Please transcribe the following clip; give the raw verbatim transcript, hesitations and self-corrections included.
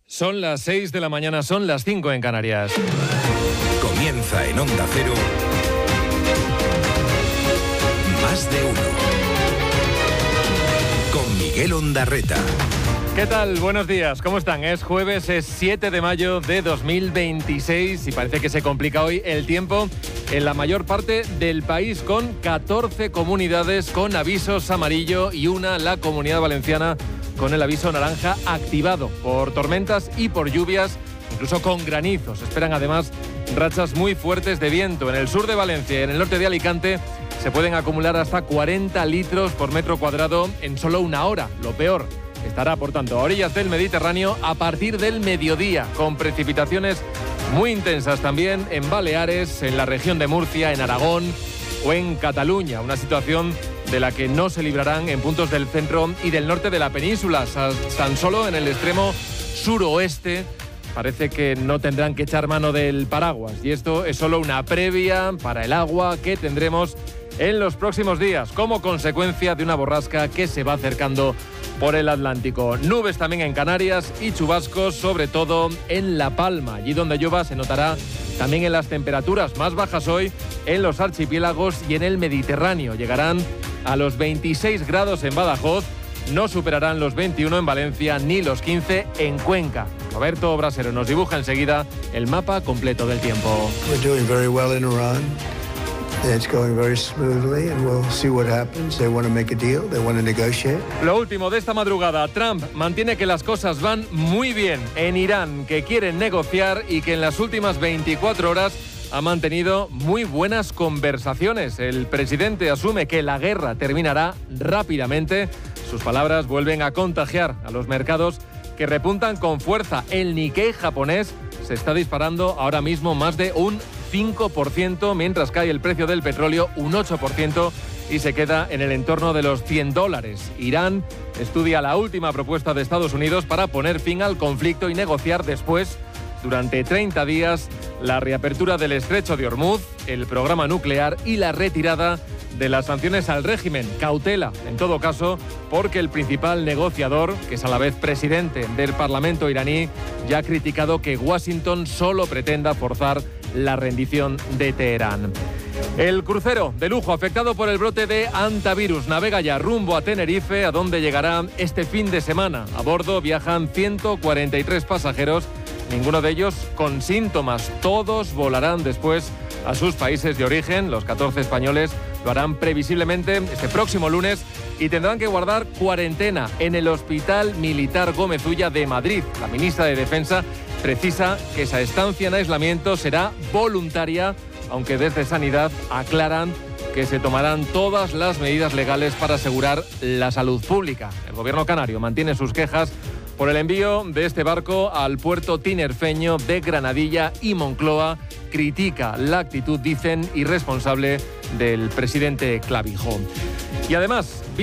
Son las seis de la mañana, son las cinco en Canarias. Comienza en Onda Cero. Más de uno. Con Miguel Ondarreta. ¿Qué tal? Buenos días, ¿cómo están? Es jueves, es siete de mayo de dos mil veintiséis y parece que se complica hoy el tiempo en la mayor parte del país, con catorce comunidades con avisos amarillo y una, la Comunidad Valenciana, con el aviso naranja activado por tormentas y por lluvias, incluso con granizos. Esperan además rachas muy fuertes de viento. En el sur de Valencia y en el norte de Alicante se pueden acumular hasta cuarenta litros por metro cuadrado en solo una hora. Lo peor estará, por tanto, a orillas del Mediterráneo a partir del mediodía, con precipitaciones muy intensas también en Baleares, en la región de Murcia, en Aragón o en Cataluña. Una situación de la que no se librarán en puntos del centro y del norte de la península. Tan solo en el extremo suroeste parece que no tendrán que echar mano del paraguas. Y esto es solo una previa para el agua que tendremos en los próximos días, como consecuencia de una borrasca que se va acercando por el Atlántico. Nubes también en Canarias y chubascos, sobre todo en La Palma. Allí donde llueva se notará también en las temperaturas más bajas hoy en los archipiélagos y en el Mediterráneo. Llegarán a los veintiséis grados en Badajoz, no superarán los veintiuno en Valencia ni los quince en Cuenca. Roberto Brasero nos dibuja enseguida el mapa completo del tiempo. We're doing very well in Iran. It's going very smoothly and we'll see what happens. They want to make a deal, they want to negotiate. Lo último de esta madrugada, Trump mantiene que las cosas van muy bien en Irán, que quieren negociar y que en las últimas veinticuatro horas ha mantenido muy buenas conversaciones. El presidente asume que la guerra terminará rápidamente. Sus palabras vuelven a contagiar a los mercados, que repuntan con fuerza. El Nikkei japonés se está disparando ahora mismo más de un cinco por ciento, mientras cae el precio del petróleo un ocho por ciento y se queda en el entorno de los cien dólares. Irán estudia la última propuesta de Estados Unidos para poner fin al conflicto y negociar después, durante treinta días, la reapertura del estrecho de Hormuz, el programa nuclear y la retirada de las sanciones al régimen. Cautela, en todo caso, porque el principal negociador, que es a la vez presidente del Parlamento iraní, ya ha criticado que Washington solo pretenda forzar la rendición de Teherán. El crucero de lujo afectado por el brote de hantavirus navega ya rumbo a Tenerife, a donde llegará este fin de semana. A bordo viajan ciento cuarenta y tres pasajeros, ninguno de ellos con síntomas. Todos volarán después a sus países de origen. Los catorce españoles lo harán previsiblemente este próximo lunes y tendrán que guardar cuarentena en el Hospital Militar Gómez Ulla de Madrid. La ministra de Defensa precisa que esa estancia en aislamiento será voluntaria, aunque desde Sanidad aclaran que se tomarán todas las medidas legales para asegurar la salud pública. El gobierno canario mantiene sus quejas por el envío de este barco al puerto tinerfeño de Granadilla y Moncloa. Critica la actitud, dicen, irresponsable del presidente Clavijo. Y además